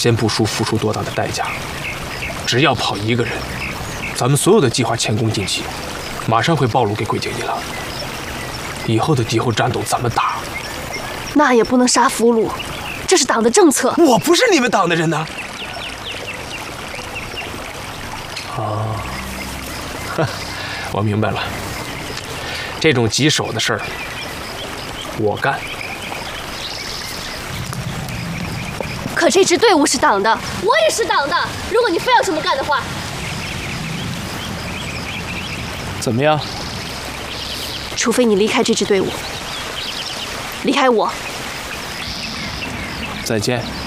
先不说付出多大的代价，只要跑一个人，咱们所有的计划前功尽弃，马上会暴露给鬼界一郎。以后的敌后战斗怎么打？ 那也不能杀俘虏，这是党的政策。 我不是你们党的人呐！我明白了，这种棘手的事儿，我干。 可这支队伍是党的，我也是党的。如果你非要这么干的话， 怎么样？ 除非你离开这支队伍，离开我。 再见。